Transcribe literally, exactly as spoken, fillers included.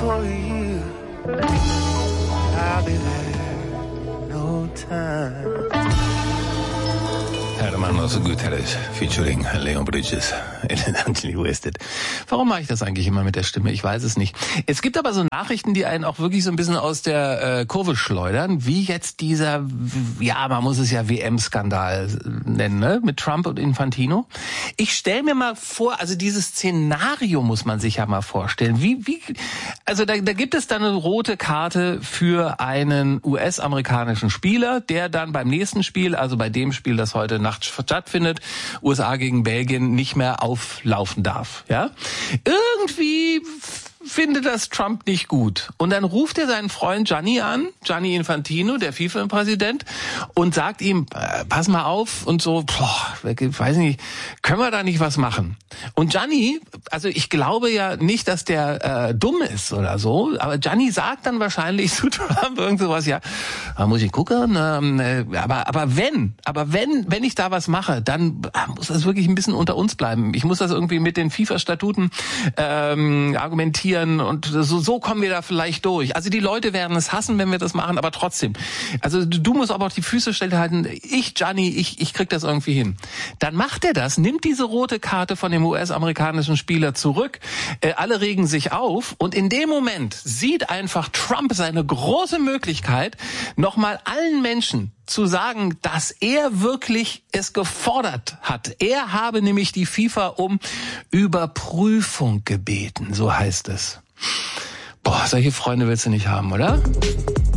for you. I'll be there, no time. Hermanos Guterres featuring Leon Bridges in Anthony Wasted. Warum mache ich das eigentlich immer mit der Stimme? Ich weiß es nicht. Es gibt aber so Nachrichten, die einen auch wirklich so ein bisschen aus der äh, Kurve schleudern, wie jetzt dieser, ja, man muss es ja W M-Skandal nennen, ne? Mit Trump und Infantino. Ich stelle mir mal vor, also dieses Szenario muss man sich ja mal vorstellen. Wie, wie, also da, da gibt es dann eine rote Karte für einen U S-amerikanischen Spieler, der dann beim nächsten Spiel, also bei dem Spiel, das heute Nacht stattfindet, U S A gegen Belgien, nicht mehr auflaufen darf. Ja, irgendwie findet das Trump nicht gut. Und dann ruft er seinen Freund Gianni an, Gianni Infantino, der FIFA-Präsident, und sagt ihm, äh, pass mal auf und so, boah, weiß nicht, können wir da nicht was machen? Und Gianni, also ich glaube ja nicht, dass der äh, dumm ist oder so, aber Gianni sagt dann wahrscheinlich zu Trump irgend sowas, ja, da muss ich gucken, ähm, äh, aber aber wenn, aber wenn, wenn ich da was mache, dann äh, muss das wirklich ein bisschen unter uns bleiben. Ich muss das irgendwie mit den FIFA-Statuten ähm, argumentieren, und so, so kommen wir da vielleicht durch. Also die Leute werden es hassen, wenn wir das machen, aber trotzdem. Also du musst aber auch die Füße stillhalten. Ich, Gianni, ich, ich krieg das irgendwie hin. Dann macht er das, nimmt diese rote Karte von dem U S-amerikanischen Spieler zurück. Äh, alle regen sich auf und in dem Moment sieht einfach Trump seine große Möglichkeit, nochmal allen Menschen zu sagen, dass er wirklich es gefordert hat. Er habe nämlich die FIFA um Überprüfung gebeten, so heißt es. Boah, solche Freunde willst du nicht haben, oder?